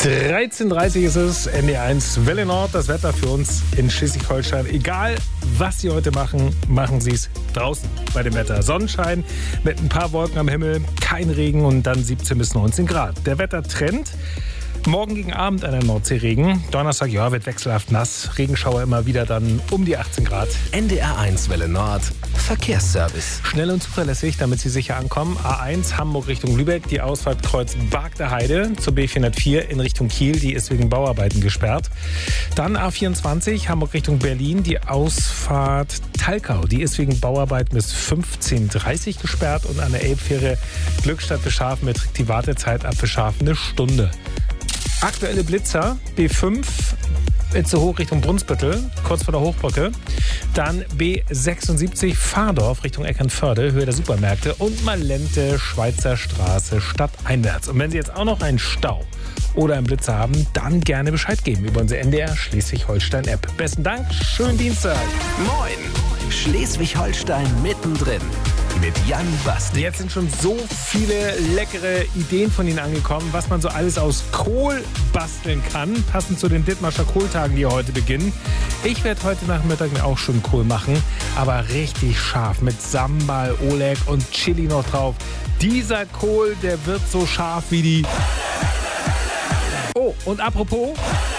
13:30 ist es, NDR1 Welle Nord, das Wetter für uns in Schleswig-Holstein. Egal, was Sie heute machen, machen Sie es draußen bei dem Wetter. Sonnenschein mit ein paar Wolken am Himmel, kein Regen und dann 17 bis 19 Grad. Der Wettertrend: morgen gegen Abend einer Nordseeregen. Donnerstag, ja, wird wechselhaft nass. Regenschauer immer wieder dann um die 18 Grad. NDR1 Welle Nord, Verkehrsservice. Schnell und zuverlässig, damit Sie sicher ankommen. A1 Hamburg Richtung Lübeck, die Ausfahrt Kreuz Bargter Heide zur B404 in Richtung Kiel. Die ist wegen Bauarbeiten gesperrt. Dann A24 Hamburg Richtung Berlin, die Ausfahrt Talkau. Die ist wegen Bauarbeiten bis 15:30 gesperrt. Und an der Elbfähre Glückstadt Beschafen beträgt die Wartezeit ab Beschafen eine Stunde. Aktuelle Blitzer, B5, Itzehoe Richtung Brunsbüttel, kurz vor der Hochbrücke. Dann B76 Fahrdorf Richtung Eckernförde, Höhe der Supermärkte. Und Malente, Schweizer Straße, stadteinwärts. Und wenn Sie jetzt auch noch einen Stau oder einen Blitzer haben, dann gerne Bescheid geben über unsere NDR Schleswig-Holstein-App. Besten Dank, schönen Dienstag. Moin, Schleswig-Holstein mittendrin. Mit Jan Basti. Jetzt sind schon so viele leckere Ideen von Ihnen angekommen, was man so alles aus Kohl basteln kann, passend zu den Dithmarscher Kohltagen, die heute beginnen. Ich werde heute Nachmittag mir auch schon Kohl machen, aber richtig scharf mit Sambal, Oleg und Chili noch drauf. Dieser Kohl, der wird so scharf wie die... Oh, und apropos...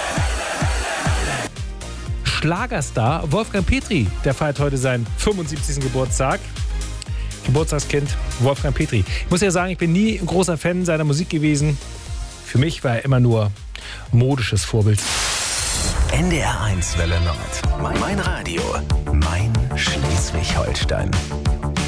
Schlagerstar Wolfgang Petri, der feiert heute seinen 75. Geburtstag. Geburtstagskind Wolfgang Petri. Ich muss ja sagen, ich bin nie ein großer Fan seiner Musik gewesen. Für mich war er immer nur modisches Vorbild. NDR1 Welle Nord. Mein Radio. Mein Schleswig-Holstein.